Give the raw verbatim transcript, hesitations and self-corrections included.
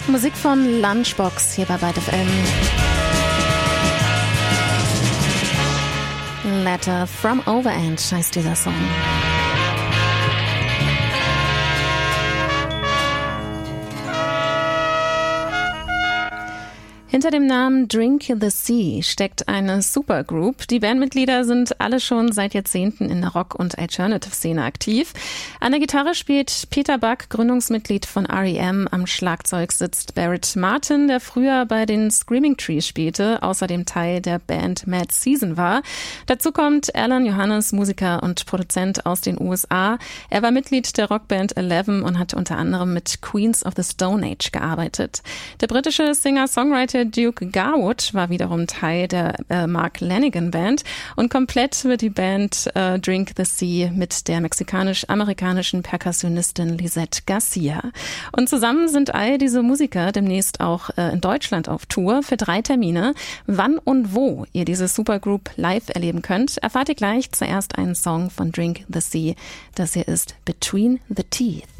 Musik von Lunchbox hier bei Byte F M. Letter from Overend heißt dieser Song. Hinter dem Namen Drink the Sea steckt eine Supergroup. Die Bandmitglieder sind alle schon seit Jahrzehnten in der Rock- und Alternative-Szene aktiv. An der Gitarre spielt Peter Buck, Gründungsmitglied von R E M. Am Schlagzeug sitzt Barrett Martin, der früher bei den Screaming Trees spielte, außerdem Teil der Band Mad Season war. Dazu kommt Alan Johannes, Musiker und Produzent aus den U S A. Er war Mitglied der Rockband Eleven und hat unter anderem mit Queens of the Stone Age gearbeitet. Der britische Singer-Songwriter Duke Garwood war wiederum Teil der äh, Mark Lanegan Band und komplett wird die Band äh, Drink the Sea mit der mexikanisch-amerikanischen Perkussionistin Lisette Garcia. Und zusammen sind all diese Musiker demnächst auch äh, in Deutschland auf Tour für drei Termine. Wann und wo ihr diese Supergroup live erleben könnt, erfahrt ihr gleich. Zuerst einen Song von Drink the Sea. Das hier ist Between the Teeth.